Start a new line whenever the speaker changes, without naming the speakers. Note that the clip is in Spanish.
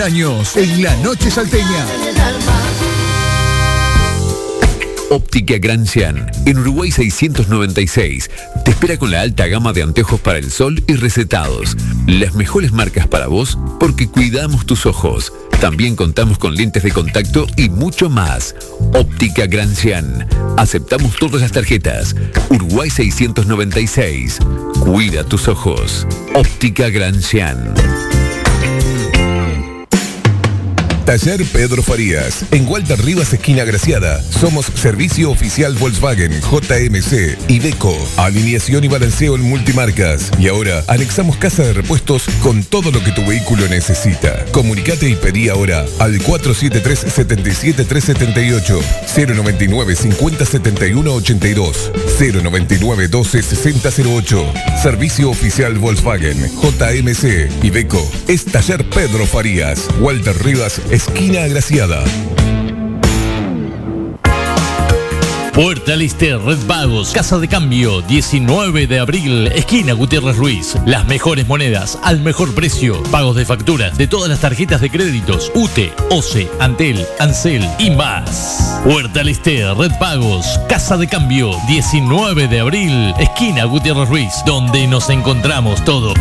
Años en la noche salteña.
Óptica Gran Cian, en Uruguay 696, te espera con la alta gama de anteojos para el sol y recetados. Las mejores marcas para vos, porque cuidamos tus ojos. También contamos con lentes de contacto y mucho más. Óptica Gran Cian. Aceptamos todas las tarjetas. Uruguay 696. Cuida tus ojos. Óptica Gran Cian.
Taller Pedro Farías, en Walter Rivas, esquina Graciada. Somos servicio oficial Volkswagen, JMC, Iveco, alineación y balanceo en multimarcas. Y ahora anexamos casa de repuestos con todo lo que tu vehículo necesita. Comunicate y pedí ahora al 473-77378, 099 50 71 82, 099 12 60 08. Servicio oficial Volkswagen, JMC, Iveco. Es Taller Pedro Farías, Walter Rivas, esquina Agraciada.
Puerta Lister, Red Vagos, Casa de Cambio, 19 de abril, esquina Gutiérrez Ruiz. Las mejores monedas al mejor precio. Pagos de facturas de todas las tarjetas de créditos, UTE, OCE, Antel, Ansel y más. Puerta Lister, Red Vagos, Casa de Cambio, 19 de abril, esquina Gutiérrez Ruiz, donde nos encontramos todos.